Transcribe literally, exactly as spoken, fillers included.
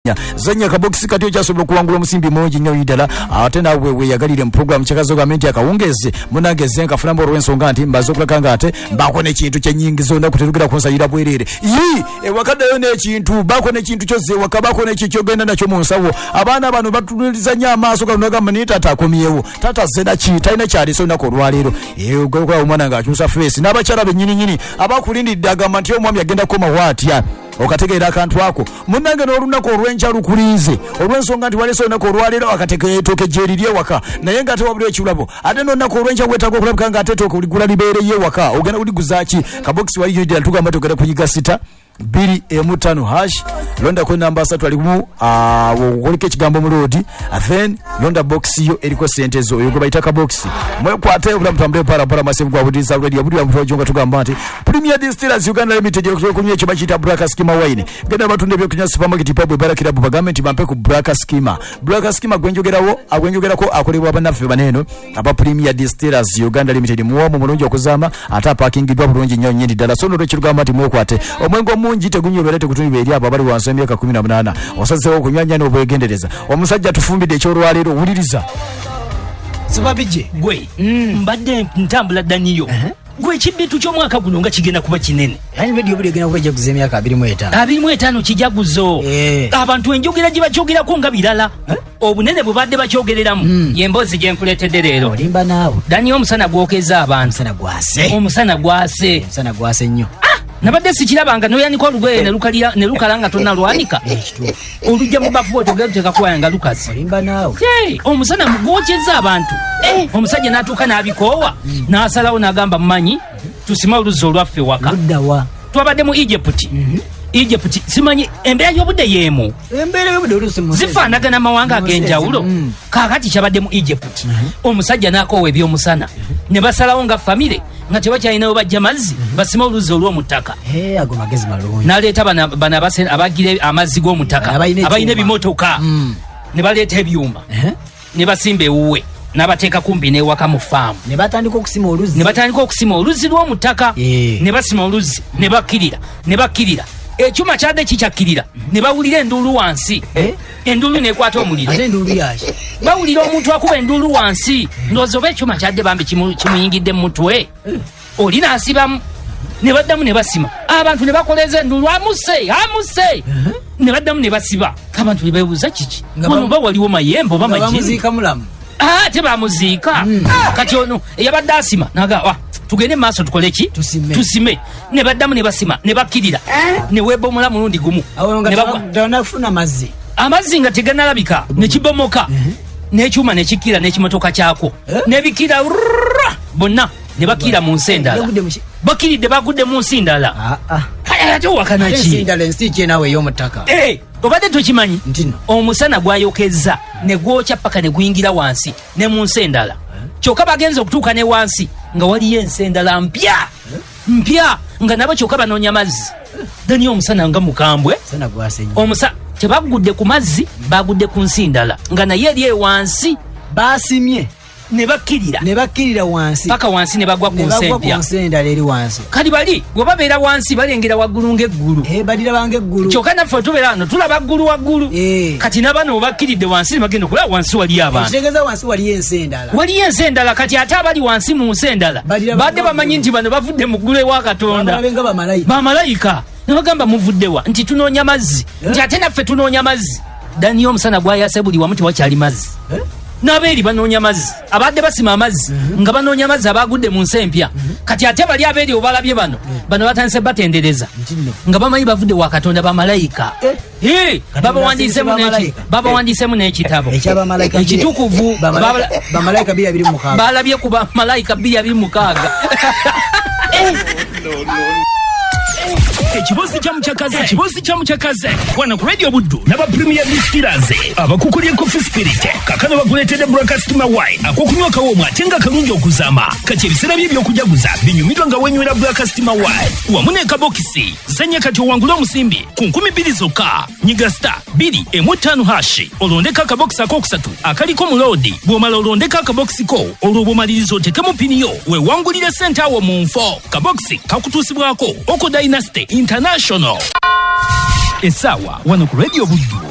zanya kaboksi kati kyasobola kuwangula omusimbi mungi nnyo yidala ate nawe weyagalire mu program kyakazo gavumenti akawungeze munageze nkafuna olw'ensonga nti mbazo kulakanga ate mbako n'ekintu kyenyingizo nakuterukira kunsayira bwerere yi ewakaddayo n'ekintu bako n'ekintu kyose wakabako n'ekyo genda nakyo mu nsawo abaana bano batunuliza nnyo amaaso galunagamba naye taata akomyewo taata zena ki talina kyaliso olunaku olwaleero egokola omwana ng'akyusa feesi n'abakyala bennyininyini abakulindidde agamba nti omwami agenda kukomawo atya okategeera akantu ako munnange n'olunaku olw'enkya lukulinze olw'ensonga nti waleese olunaku olwaleero akateeketooke gyerirye ewaka naye ng'ate wabula ekirabo ate n'olunaku olw'enkya weetaaga okulabika ng'ate ettooke oligula libeereyo ewaka ogenda uliguzaaki kabokisi waliyo ddala tugamba togenda kuyiga sita biri emutano hash londa ko namba asatu alimu okoleka ekigambo mu load then londa box yo eriko sente zo oyo gobayita ka box mwe kwate obula mutambule para para masivu gwa budisa radio budi amfojo nga tugamba nti Premier Distillers Uganda Limited yo kunywa ekyo bakita Braka Schema wine genda batunde byo kunywa supermarket pub bara kirabu bagament bampe ku Braka Schema Braka Schema gwenjogerawo agwenjogerako akolebwa abanaffe baneno aba Premier Distillers Uganda Limited muwo mu mulungi okuzama ata parking bwa bulungi nnyo nnyindi dala sono lwe kirugamba nti mwe kwate omwengo mungi tegunyobelete kutunibwa eri abo abali wansi emyaka kumi na munaana osazeewo kunywanya n'obwegendereza omusajja tufumbidde ekyolwaleero wuliriza sibabije gwe mbadde ntambula ddaniyo gwe kibbitu ky'omwaka guno nga kigenda kuba kinene yani radio buli egenda kuba jaguza emyaka abiri mu etaano abiri mu etaano kijaguzo abantu enjogera gye bakyogerako nga birala obunene bwe badde bakyogereramu yemboozi gye nkuleetedde leero olimba naawe daniyo omusana gwokeza abantu omusana gwase omusana gwase omusana gwase nnyo nabadde sikirabanga noyanika olugoye ne lukalira ne lukalanga tonna lwanika olujja mu bafu bwotyo gatuteeka kuwayanga lukazi olimba naawe omusana mugwokyeza abantu omusajja n'atuuka n'abikoowa n'asalawo n'agamba mmanyi tusima oluzzi olwaffe waka luddawa twabadde mu Egypt Egypt simanyi embeera y'obudde yeemu embeera y'obudde olusi zifaanagana amawanga ag'enjawulo kaakati kyabadde mu Egypt omusajja n'akoowa eby'omusana ne basalawo nga famire nga tebakyalinawo bajja mazzi basima oluzzi olw'omuttaka ago magezi malungi n'aleeta bano abagira amazzi g'omuttaka abalina ebimotoka ne baleeta ebyuma ne basimba ewuwe n'abateeka kumpi n'ewaka mu faamu ne batandika okusima oluzzi ne batandika okusima oluzzi lw'omuttaka ne basima oluzzi ne bakkirira ne bakkirira ekyuma kyadde kikyakkirira ne bawulira enduulu wansi enduulu nekwata omuliro ate enduulu yaki bawulira omuntu akuba enduulu wansi ndowooza oba ekyuma kyadde bambi kimuyingidde mu mutwe oli n'asibamu ne baddamu ne basima abantu ne bakoleza enduulu amuse amuse ne baddamu ne basiba abantu ne beebuuza kiki wano oba waliwo mayembe oba majini ate bamuziika kati ono eyabadde asima naga tugende maaso tukole ki tusime ne baddamu ne basima ne bakkirira ne weebomola mulundi gumu nefuna mazzi amazzi nga teganalabika ne kibomoka n'ekyuma ne kikkira n'ekimotoka kyako ne bikira bonna ne bakkira mu nsi endala bakkiridde bagudde mu nsi ndala ate wakanaki obadde tokimanyi omusana gwayokeza ne gwokya paka ne guyingira wansi ne mu nsi endala kyokka bagenza okutuuka ne wansi nga waliyo ensi endala mpya mpya nga nabo kyokka banoonya mazzi dani omusana nga mukambwe omusa tebagudde ku mazzi bagudde ku nsi ndala nga naye eri ewansi basimye ne bakkirira ne bakkirira wansi paka wansi ne bagwa ku nsi empya endala eri wansi kati bali bwe babeera wansi balengera waggulu ng'eggulu balira bange eggulu kyokka naffe tubeera wano tulaba ggulu waggulu kati nabano bwe bakkiridde wansi ne bagenda okulaba wansi waliyo abantu kitegeeza wansi waliyo ensi endala waliyo ensi endala kati ate abali wansi mu nsi endala badde bamanyi nti bano bavudde mu ggulu ewa Katonda bamalayika ne bagamba muvuddewa nti tunoonya mazzi nti ate naffe tunoonya mazzi daniyo omusana gwayase buli wamu tewakyali mazzi n'abeeri banoonya mazzi abadde basima amazzi nga banoonya mazzi abagudde mu nsi empya kati ate bali abeeri obalabye bano bano batandise batendereza nga bamanyi bavudde wa Katonda bamalayika babawandiisemu n'ekitabo ekitukuvu balabye ku bamalayika bbiri abiri mukaaga ekibozi kya mukyakaze ekibozi kya mukyakaze wana ku radio buddu n'aba Premier Distillers abakukulye Coffee Spirit kakano bakuleetedde Braka Schema wine akokunywa kawoomwe ate nga kalungi okuzaama kati ebiseera bye by'okujaguza binyumidwa nga wenywera Braka Schema wine wamu ne kabokisi zanya kati owangule omusimbi ku nkumi bbiri zokka nyiga star bbiri emu ttaano hashi olondeka akabokisi akookusatu akaliko mu loodi bw'omala olondeka akabokisi ko olwo bw'omaliriza otekemu piniyo weewangulire ssente awo mu nfo kabokisi kakutuusibwako Oko Dynasty International. Esawa wano ku radio buddu